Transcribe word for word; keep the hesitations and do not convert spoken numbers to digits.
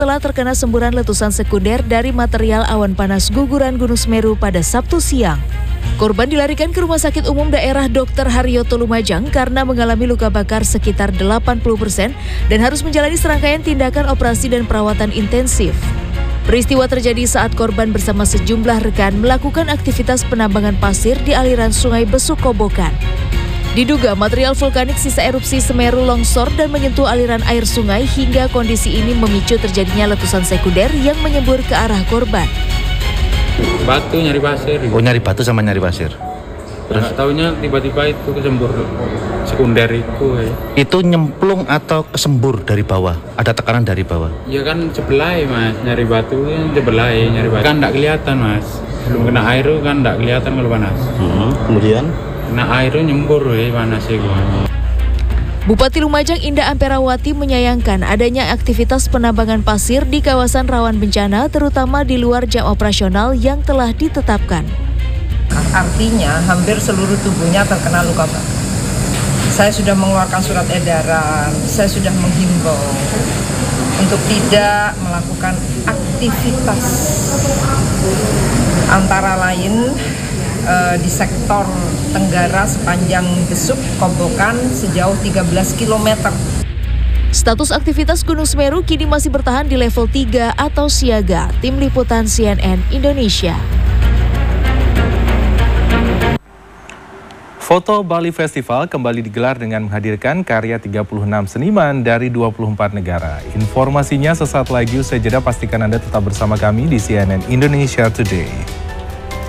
setelah terkena semburan letusan sekunder dari material awan panas guguran Gunung Semeru pada Sabtu siang. Korban dilarikan ke Rumah Sakit Umum Daerah dokter Haryoto Lumajang karena mengalami luka bakar sekitar delapan puluh persen dan harus menjalani serangkaian tindakan operasi dan perawatan intensif. Peristiwa terjadi saat korban bersama sejumlah rekan melakukan aktivitas penambangan pasir di aliran Sungai Besuk Kobokan. Diduga material vulkanik sisa erupsi Semeru longsor dan menyentuh aliran air sungai hingga kondisi ini memicu terjadinya letusan sekunder yang menyembur ke arah korban. Batu nyari pasir. Oh, nyari batu sama nyari pasir. Terus tahunya tiba-tiba itu kesembur sekunder itu. Ya. Itu nyemplung atau kesembur dari bawah? Ada tekanan dari bawah? Ya kan sebelah mas, nyari batu sebelah nyari batu. Kan enggak kelihatan mas. Belum kena air kan enggak kelihatan kalau panas. Hmm, kemudian? Kena air nyembur ya panas ya. Bupati Lumajang Indah Amperawati menyayangkan adanya aktivitas penambangan pasir di kawasan rawan bencana terutama di luar jam operasional yang telah ditetapkan. Artinya hampir seluruh tubuhnya terkena luka bakar. Saya sudah mengeluarkan surat edaran, saya sudah menghimbau untuk tidak melakukan aktivitas antara lain eh, di sektor Tenggara sepanjang Besuk Kobokan sejauh tiga belas kilometer. Status aktivitas Gunung Semeru kini masih bertahan di level tiga atau siaga. Tim Liputan C N N Indonesia. Foto Bali Festival kembali digelar dengan menghadirkan karya tiga puluh enam seniman dari dua puluh empat negara. Informasinya sesaat lagi, usai jeda pastikan Anda tetap bersama kami di C N N Indonesia Today.